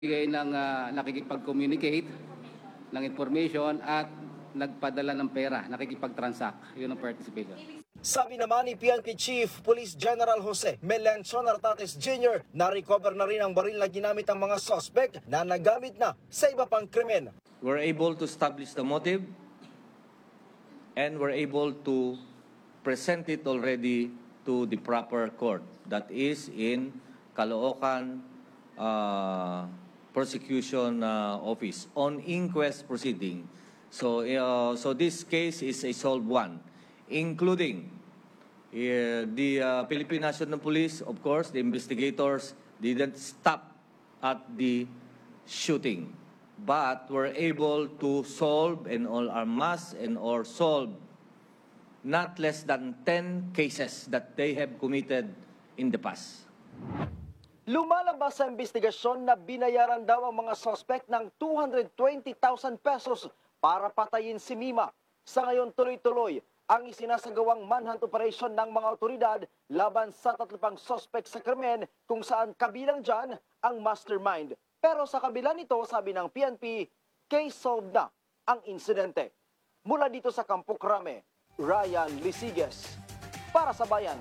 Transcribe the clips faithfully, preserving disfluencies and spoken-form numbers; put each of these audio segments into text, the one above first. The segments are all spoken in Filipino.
Bigay ng ah, nakikipag-communicate ng information at nagpadala ng pera, nakikipag-transact. Yun ang participation. Sabi naman ni P N P Chief Police General Jose Melanchon Artates Junior na recover na rin ang baril na ginamit ng mga suspect na nagamit na sa iba pang krimen. We're able to establish the motive and we're able to present it already to the proper court, that is in Caloocan uh, Prosecution uh, Office on inquest proceeding. So, uh, so this case is a solved one, including uh, the uh, Philippine National Police. Of course, the investigators didn't stop at the shooting, but were able to solve and all amass and or solve not less than ten cases that they have committed in the past. Lumalabas sa investigasyon na binayaran daw ang mga suspect ng two hundred twenty thousand pesos para patayin si Mima. Sa ngayon tuloy-tuloy ang isinasagawang manhunt operation ng mga otoridad laban sa tatlo pang suspect sa krimen kung saan kabilang dyan ang mastermind. Pero sa kabila nito, sabi ng P N P, case solved na ang insidente. Mula dito sa Campo Crame, Ryan Lisiges, para sa Bayan.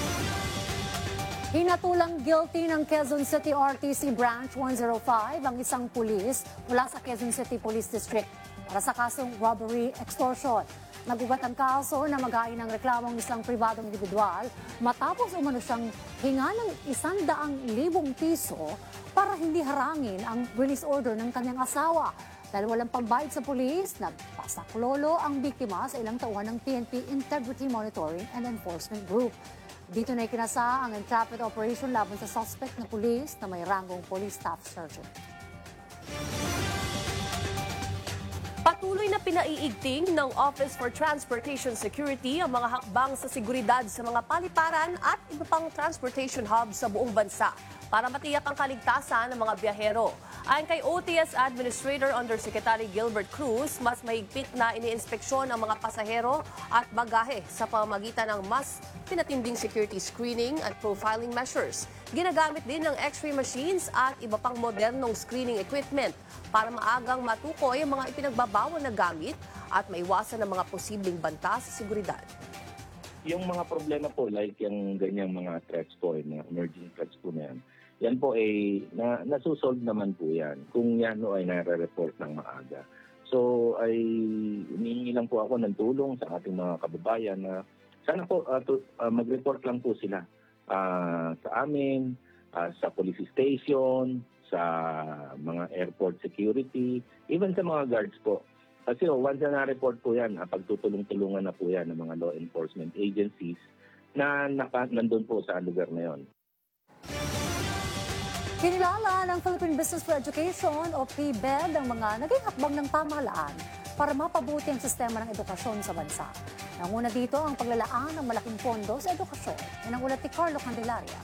Hinatulang guilty ng Quezon City R T C Branch one oh five ang isang pulis mula sa Quezon City Police District para sa kasong robbery extortion. Nagugat ang kaso na mag-ain ng reklamong isang pribadong individual matapos umano siyang hinga ng isandaang libong piso para hindi harangin ang release order ng kanyang asawa. Dahil walang pambayad sa pulis, nagpasaklolo ang biktima sa ilang tauhan ng P N P Integrity Monitoring and Enforcement Group. Dito na ikinasa ang entrapment operation laban sa suspect na pulis na may ranggong police staff sergeant. Patuloy na pinaiigting ng Office for Transportation Security ang mga hakbang sa seguridad sa mga paliparan at iba pang transportation hubs sa buong bansa para matiyak ang kaligtasan ng mga biyahero. Ayon kay O T S Administrator Undersecretary Gilbert Cruz, mas mahigpit na iniinspeksyon ang mga pasahero at bagahe sa pamamagitan ng mas pinatinding security screening at profiling measures. Ginagamit din ng X-ray machines at iba pang modernong screening equipment para maagang matukoy ang mga ipinagbabawal na gamit at maiwasan ang mga posibleng banta sa seguridad. Yung mga problema po, like yung ganyang mga threats po, yung mga emerging threats po na yan, yan po ay na, nasusolve naman po yan kung yan o ay nare-report ng maaga. So ay humihingi lang po ako ng tulong sa ating mga kababayan na sana po uh, to, uh, mag-report lang po sila uh, sa amin, uh, sa police station, sa mga airport security, even sa mga guards po. Kasi oh, once na na-report po yan, uh, pagtutulong-tulungan na po yan ng mga law enforcement agencies na naka, nandun po sa lugar na yon. Kinilala ng Philippine Business for Education o P B E D ang mga naging hakbang ng pamahalaan para mapabuti ang sistema ng edukasyon sa bansa. Nanguna dito ang paglalaan ng malaking pondo sa edukasyon. Yan ang ulat ni Carlo Candelaria.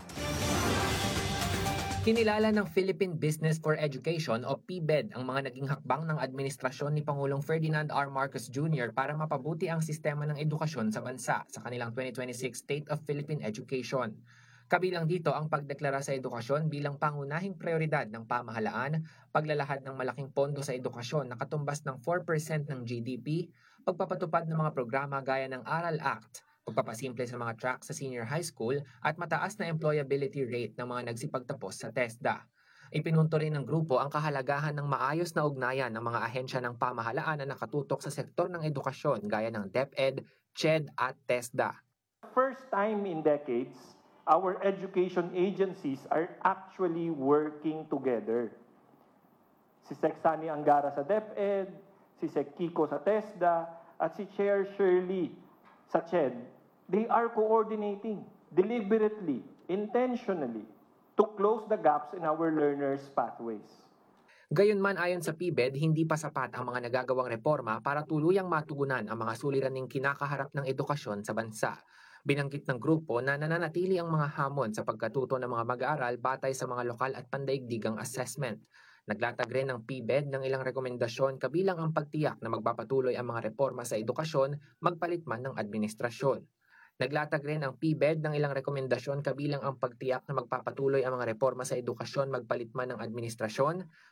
Kinilala ng Philippine Business for Education o P B E D ang mga naging hakbang ng administrasyon ni Pangulong Ferdinand R. Marcos Junior para mapabuti ang sistema ng edukasyon sa bansa sa kanilang twenty twenty-six State of Philippine Education. Kabilang dito ang pagdeklara sa edukasyon bilang pangunahing prioridad ng pamahalaan, paglalahad ng malaking pondo sa edukasyon na katumbas ng four percent ng G D P, pagpapatupad ng mga programa gaya ng Aral Act, pagpapasimple sa mga track sa senior high school at mataas na employability rate ng mga nagsipagtapos sa TESDA. Ipinunto rin ng grupo ang kahalagahan ng maayos na ugnayan ng mga ahensya ng pamahalaan na nakatutok sa sektor ng edukasyon gaya ng DepEd, CHED at TESDA. First time in decades, our education agencies are actually working together. Si Sec Sani Angara sa DepEd, si Sec Kiko sa TESDA, at si Chair Shirley sa CHED. They are coordinating deliberately, intentionally, to close the gaps in our learners' pathways. Gayunman ayon sa P B E D, hindi pa sapat ang mga nagagawang reforma para tuluyang matugunan ang mga suliraning kinakaharap ng edukasyon sa bansa. Binanggit ng grupo na nananatili ang mga hamon sa pagkatuto ng mga mag-aaral batay sa mga lokal at pandaigdigang assessment. Naglatag rin ng P B E D ng ilang rekomendasyon kabilang ang pagtiyak na magpapatuloy ang mga reforma sa edukasyon, magpalit man ng administrasyon. Naglatag rin ang P B E D ng ilang rekomendasyon kabilang ang pagtiyak na magpapatuloy ang mga reforma sa edukasyon magpalit man ng administrasyon,